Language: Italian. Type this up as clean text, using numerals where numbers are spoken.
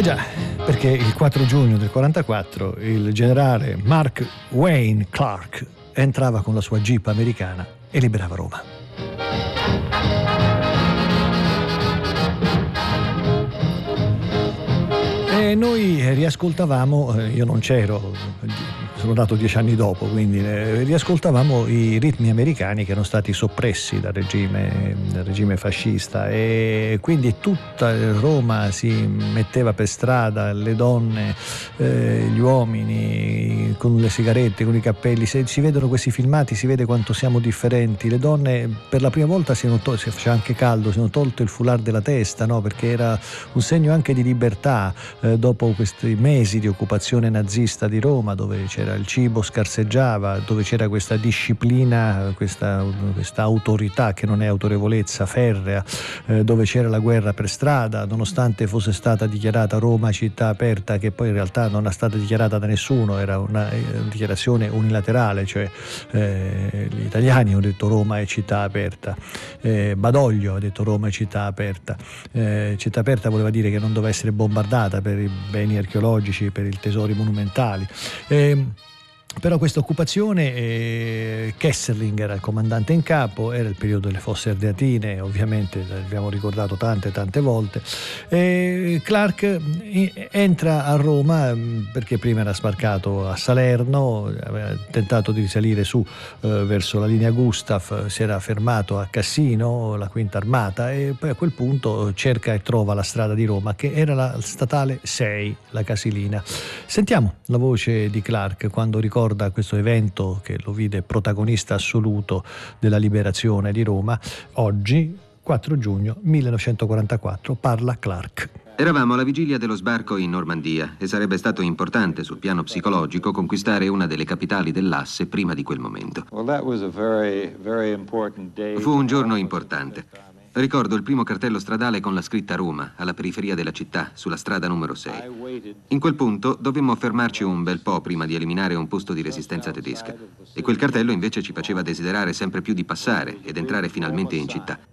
già, perché il 4 giugno del 44 il generale Mark Wayne Clark entrava con la sua jeep americana e liberava Roma. E noi riascoltavamo, io non c'ero, sono nato 10 anni dopo, quindi riascoltavamo i ritmi americani che erano stati soppressi dal regime fascista, e quindi tutta Roma si metteva per strada, le donne, gli uomini con le sigarette, con i cappelli. Se si vedono questi filmati si vede quanto siamo differenti. Le donne per la prima volta si faceva anche caldo, si hanno tolto il foulard della testa, no? Perché era un segno anche di libertà, dopo questi mesi di occupazione nazista di Roma, dove c'era il cibo scarseggiava, dove c'era questa disciplina, questa autorità che non è autorevolezza, ferrea, dove c'era la guerra per strada, nonostante fosse stata dichiarata Roma città aperta, che poi in realtà non è stata dichiarata da nessuno, era una dichiarazione unilaterale, cioè gli italiani hanno detto Roma è città aperta, Badoglio ha detto Roma è città aperta. Città aperta voleva dire che non doveva essere bombardata per i beni archeologici, per i tesori monumentali. Però questa occupazione, Kesselring era il comandante in capo, era il periodo delle Fosse Ardeatine, ovviamente l'abbiamo ricordato tante volte. Clark entra a Roma perché prima era sbarcato a Salerno, aveva tentato di risalire su verso la linea Gustav, si era fermato a Cassino, la Quinta Armata, e poi a quel punto cerca e trova la strada di Roma, che era la statale 6, la Casilina. Sentiamo la voce di Clark quando ricorda questo evento che lo vide protagonista assoluto della liberazione di Roma. Oggi, 4 giugno 1944, parla Clark. Eravamo alla vigilia dello sbarco in Normandia e sarebbe stato importante sul piano psicologico conquistare una delle capitali dell'asse prima di quel momento. Fu un giorno importante. Ricordo il primo cartello stradale con la scritta Roma, alla periferia della città, sulla strada numero 6. In quel punto dovemmo fermarci un bel po' prima di eliminare un posto di resistenza tedesca. E quel cartello invece ci faceva desiderare sempre più di passare ed entrare finalmente in città.